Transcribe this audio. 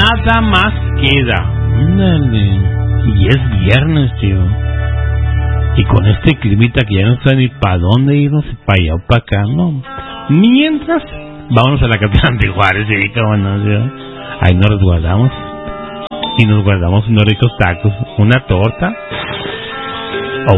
nada más queda. Ándale. Y es viernes, tío. Y con este climita que ya no sabe ni para dónde irnos, para allá o para acá, no. Mientras, vámonos a la Catedral de Juárez, sí, cómo no, tío. Ahí nos resguardamos. Y nos guardamos unos ricos tacos, una torta